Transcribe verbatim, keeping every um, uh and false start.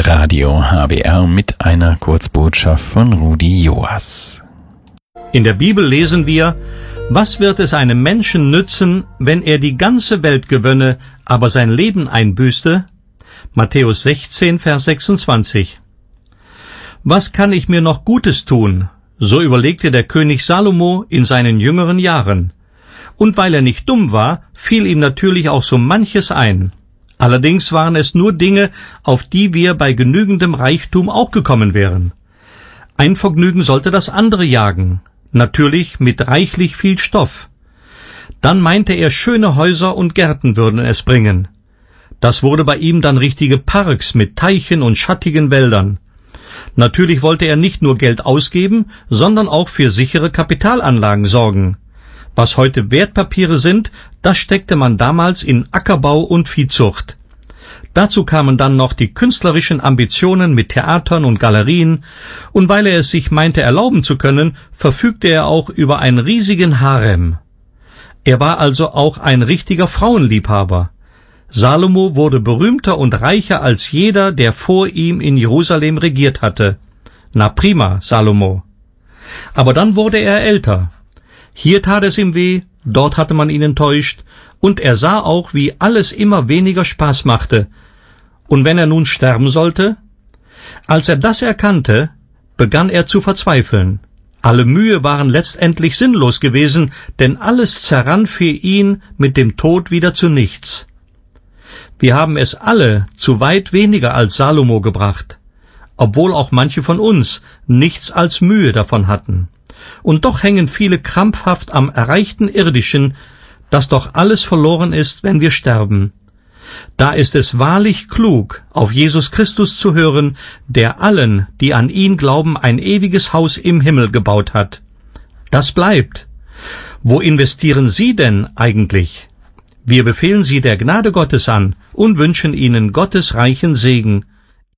Radio H B R mit einer Kurzbotschaft von Rudi Joas. In der Bibel lesen wir: Was wird es einem Menschen nützen, wenn er die ganze Welt gewönne, aber sein Leben einbüßte? Matthäus sechzehn, Vers sechsundzwanzig. Was kann ich mir noch Gutes tun? So überlegte der König Salomo in seinen jüngeren Jahren. Und weil er nicht dumm war, fiel ihm natürlich auch so manches ein. Allerdings waren es nur Dinge, auf die wir bei genügendem Reichtum auch gekommen wären. Ein Vergnügen sollte das andere jagen, natürlich mit reichlich viel Stoff. Dann meinte er, schöne Häuser und Gärten würden es bringen. Das wurde bei ihm dann richtige Parks mit Teichen und schattigen Wäldern. Natürlich wollte er nicht nur Geld ausgeben, sondern auch für sichere Kapitalanlagen sorgen. Was heute Wertpapiere sind, das steckte man damals in Ackerbau und Viehzucht. Dazu kamen dann noch die künstlerischen Ambitionen mit Theatern und Galerien, und weil er es sich meinte erlauben zu können, verfügte er auch über einen riesigen Harem. Er war also auch ein richtiger Frauenliebhaber. Salomo wurde berühmter und reicher als jeder, der vor ihm in Jerusalem regiert hatte. Na prima, Salomo. Aber dann wurde er älter. Hier tat es ihm weh, dort hatte man ihn enttäuscht, und er sah auch, wie alles immer weniger Spaß machte. Und wenn er nun sterben sollte? Als er das erkannte, begann er zu verzweifeln. Alle Mühe waren letztendlich sinnlos gewesen, denn alles zerrann für ihn mit dem Tod wieder zu nichts. Wir haben es alle zu weit weniger als Salomo gebracht, obwohl auch manche von uns nichts als Mühe davon hatten. Und doch hängen viele krampfhaft am erreichten Irdischen, dass doch alles verloren ist, wenn wir sterben. Da ist es wahrlich klug, auf Jesus Christus zu hören, der allen, die an ihn glauben, ein ewiges Haus im Himmel gebaut hat. Das bleibt. Wo investieren Sie denn eigentlich? Wir befehlen Sie der Gnade Gottes an und wünschen Ihnen Gottes reichen Segen.